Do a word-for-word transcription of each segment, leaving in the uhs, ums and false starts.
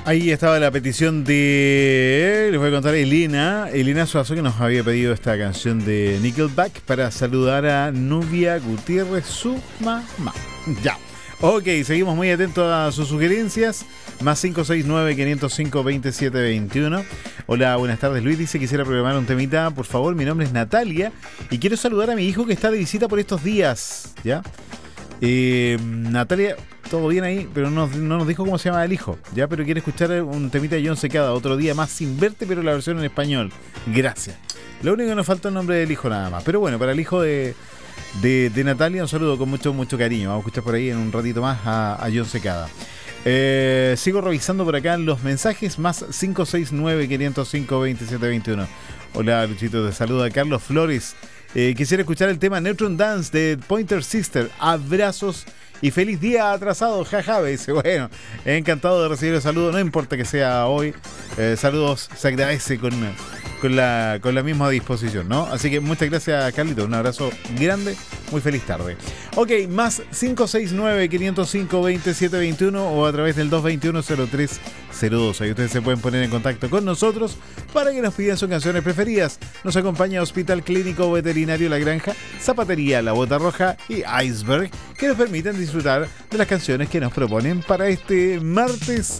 Ahí estaba la petición de, les voy a contar, Elena, Elena Suazo, que nos había pedido esta canción de Nickelback para saludar a Nubia Gutiérrez, su mamá. Ya. Ok, seguimos muy atentos a sus sugerencias. Más cinco seis nueve, cinco cero cinco, dos siete dos uno. Hola, buenas tardes. Luis dice: quisiera programar un temita, por favor. Mi nombre es Natalia y quiero saludar a mi hijo que está de visita por estos días. ¿Ya? Eh, Natalia, todo bien ahí, pero no, no nos dijo cómo se llama el hijo. ¿Ya? Pero quiere escuchar un temita de John Secada, Otro Día Más Sin Verte, pero la versión en español. Gracias. Lo único que nos falta es el nombre del hijo nada más. Pero bueno, para el hijo de... De, de Natalia, un saludo con mucho, mucho cariño. Vamos a escuchar por ahí en un ratito más a, a John Secada. Eh, sigo revisando por acá los mensajes. Más cinco seis nueve, cinco cero cinco, dos siete dos uno. Hola, Luchito, te saluda Carlos Flores. Eh, quisiera escuchar el tema Neutron Dance de Pointer Sister. Abrazos y feliz día atrasado. Jaja, me dice. Bueno, encantado de recibir el saludo. No importa que sea hoy. Eh, saludos, se agradece con... Con la, con la misma disposición, ¿no? Así que muchas gracias, Carlito. Un abrazo grande. Muy feliz tarde. Ok, más cinco seis nueve, cinco cero cinco, dos siete dos uno o a través del dos dos uno, cero tres cero dos. Ahí ustedes se pueden poner en contacto con nosotros para que nos pidan sus canciones preferidas. Nos acompaña Hospital Clínico Veterinario La Granja, Zapatería La Bota Roja y Iceberg, que nos permiten disfrutar de las canciones que nos proponen para este martes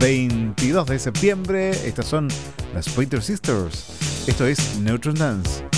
veintidós de septiembre. Estas son las Pointer Sisters. Esto es Neutron Dance.